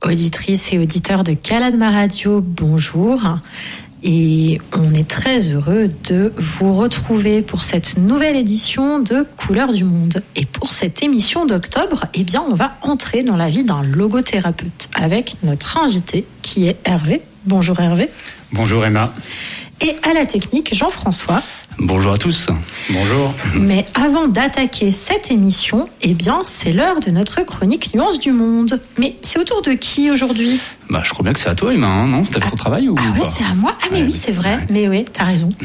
Auditrices et auditeurs de Kaladma Radio, bonjour. Et on est très heureux de vous retrouver pour cette nouvelle édition de Couleurs du Monde. Et pour cette émission d'octobre, eh bien, on va entrer dans la vie d'un logothérapeute avec notre invité qui est Hervé. Bonjour Hervé. Bonjour Emma. Et à la technique, Jean-François. Bonjour à tous. Bonjour. Mais avant d'attaquer cette émission, eh bien, c'est l'heure de notre chronique Nuances du Monde. Mais c'est au tour de qui aujourd'hui ? Je crois bien que c'est à toi, Emma, non ? T'as fait ton travail ou Ah ouais, pas ? c'est à moi ? Ah mais oui, c'est vrai. Ouais. Mais oui, t'as raison.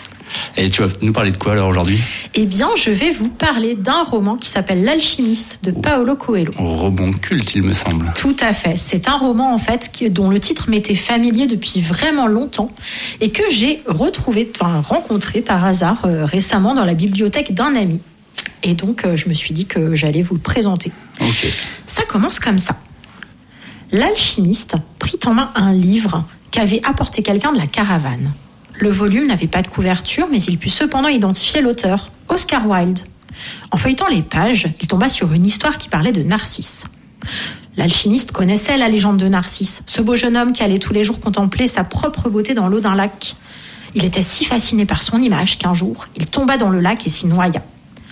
Et tu vas nous parler de quoi alors aujourd'hui ? Eh bien, je vais vous parler d'un roman qui s'appelle L'Alchimiste de Paulo Coelho. Roman culte, il me semble. Tout à fait. C'est un roman, en fait, dont le titre m'était familier depuis vraiment longtemps et que j'ai rencontré par hasard récemment dans la bibliothèque d'un ami. Et donc, je me suis dit que j'allais vous le présenter. Ok. Ça commence comme ça. L'alchimiste prit en main un livre qu'avait apporté quelqu'un de la caravane. Le volume n'avait pas de couverture, mais il put cependant identifier l'auteur, Oscar Wilde. En feuilletant les pages, il tomba sur une histoire qui parlait de Narcisse. L'alchimiste connaissait la légende de Narcisse, ce beau jeune homme qui allait tous les jours contempler sa propre beauté dans l'eau d'un lac. Il était si fasciné par son image qu'un jour, il tomba dans le lac et s'y noya.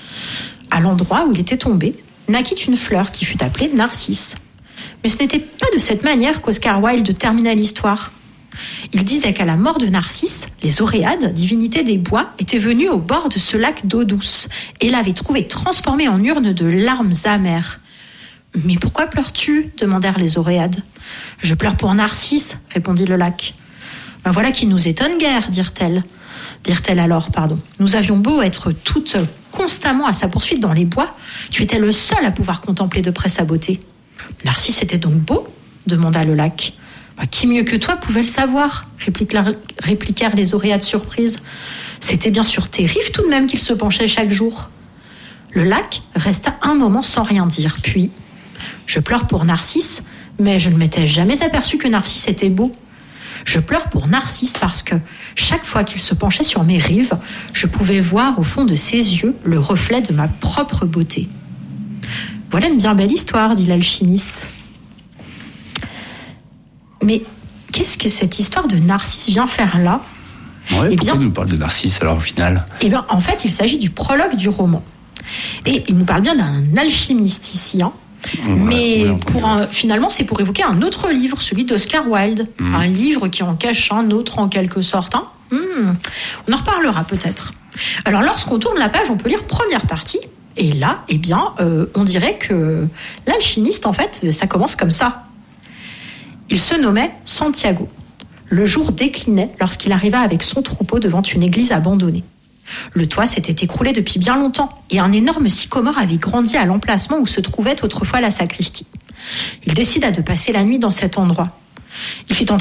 À l'endroit où il était tombé, naquit une fleur qui fut appelée Narcisse. Mais ce n'était pas de cette manière qu'Oscar Wilde termina l'histoire. Il disait qu'à la mort de Narcisse, les Oréades, divinités des bois, étaient venues au bord de ce lac d'eau douce et l'avaient trouvé transformé en urne de larmes amères. « Mais pourquoi pleures-tu » demandèrent les Oréades. « Je pleure pour Narcisse » répondit le lac. « Voilà qui nous étonne guère, dirent-elles alors. Nous avions beau être toutes constamment à sa poursuite dans les bois, tu étais le seul à pouvoir contempler de près sa beauté. »« Narcisse était donc beau ?» demanda le lac. Qui mieux que toi pouvait le savoir ? Répliquèrent les Oréades surprises. C'était bien sur tes rives tout de même qu'il se penchait chaque jour. Le lac resta un moment sans rien dire, puis « Je pleure pour Narcisse, mais je ne m'étais jamais aperçu que Narcisse était beau. Je pleure pour Narcisse parce que chaque fois qu'il se penchait sur mes rives, je pouvais voir au fond de ses yeux le reflet de ma propre beauté. » Voilà une bien belle histoire, dit l'alchimiste. Mais qu'est-ce que cette histoire de Narcisse vient faire là ? Pourquoi il nous parle de Narcisse alors au final ? En fait, il s'agit du prologue du roman. Et il nous parle bien d'un alchimiste ici. Finalement, c'est pour évoquer un autre livre, celui d'Oscar Wilde. Un livre qui en cache un autre en quelque sorte. On en reparlera peut-être. Alors, lorsqu'on tourne la page, on peut lire première partie. Et là, on dirait que l'alchimiste, en fait, ça commence comme ça. Il se nommait Santiago. Le jour déclinait lorsqu'il arriva avec son troupeau devant une église abandonnée. Le toit s'était écroulé depuis bien longtemps et un énorme sycomore avait grandi à l'emplacement où se trouvait autrefois la sacristie. Il décida de passer la nuit dans cet endroit. Il fit